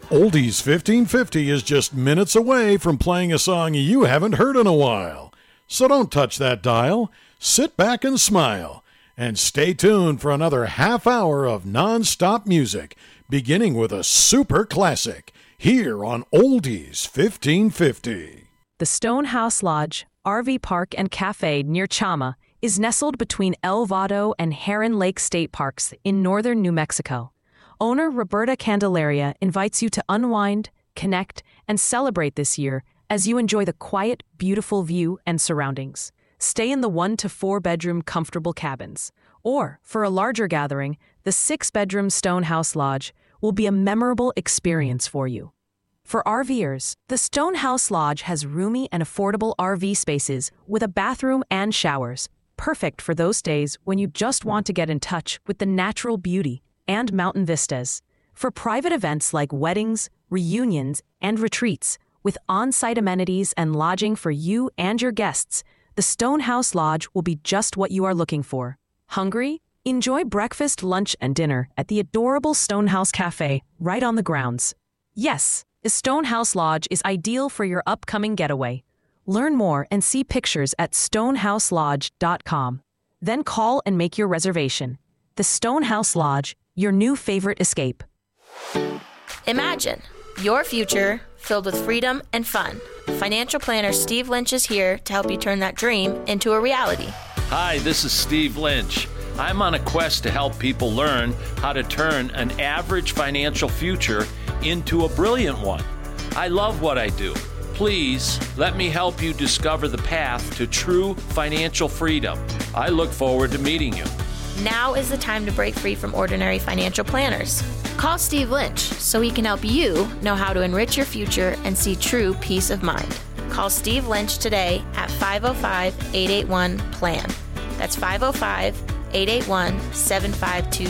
Oldies 1550 is just minutes away from playing a song you haven't heard in a while. So don't touch that dial, sit back and smile, and stay tuned for another half hour of non-stop music, beginning with a super classic, here on Oldies 1550. The Stonehouse Lodge, RV Park and Cafe near Chama is nestled between El Vado and Heron Lake State Parks in northern New Mexico. Owner Roberta Candelaria invites you to unwind, connect, and celebrate this year as you enjoy the quiet, beautiful view and surroundings. Stay in the 1 to 4 bedroom comfortable cabins. Or, for a larger gathering, the 6-bedroom Stonehouse Lodge will be a memorable experience for you. For RVers, the Stonehouse Lodge has roomy and affordable RV spaces with a bathroom and showers, perfect for those days when you just want to get in touch with the natural beauty and mountain vistas. For private events like weddings, reunions, and retreats, with on-site amenities and lodging for you and your guests, the Stonehouse Lodge will be just what you are looking for. Hungry? Enjoy breakfast, lunch, and dinner at the adorable Stonehouse Cafe right on the grounds. Yes, the Stonehouse Lodge is ideal for your upcoming getaway. Learn more and see pictures at stonehouselodge.com. Then call and make your reservation. The Stonehouse Lodge, your new favorite escape. Imagine your future filled with freedom and fun. Financial planner Steve Lynch is here to help you turn that dream into a reality. Hi, this is Steve Lynch. I'm on a quest to help people learn how to turn an average financial future into a brilliant one. I love what I do. Please let me help you discover the path to true financial freedom. I look forward to meeting you. Now is the time to break free from ordinary financial planners. Call Steve Lynch so he can help you know how to enrich your future and see true peace of mind. Call Steve Lynch today at 505-881-PLAN. That's 505-881-7527.